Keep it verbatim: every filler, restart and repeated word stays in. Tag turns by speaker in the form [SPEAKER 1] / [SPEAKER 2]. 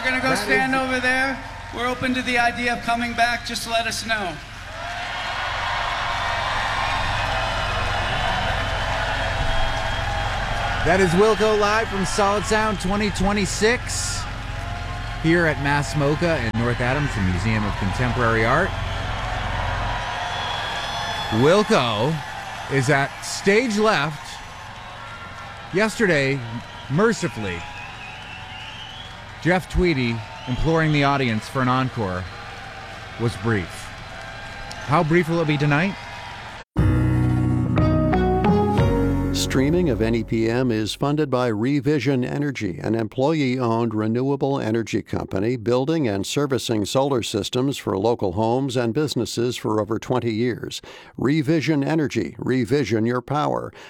[SPEAKER 1] going to go
[SPEAKER 2] That
[SPEAKER 1] stand
[SPEAKER 2] is-
[SPEAKER 1] over there. We're open to the idea of coming back. Just let us know.
[SPEAKER 2] That is Wilco live from Solid Sound twenty twenty-six here at Mass MoCA in North Adams, the Museum of Contemporary Art. Wilco is at stage left. Yesterday, mercifully, Jeff Tweedy imploring the audience for an encore was brief. How brief will it be tonight?
[SPEAKER 3] Streaming of N E P M is funded by Revision Energy, an employee-owned renewable energy company building and servicing solar systems for local homes and businesses for over twenty years. Revision Energy, revision your power.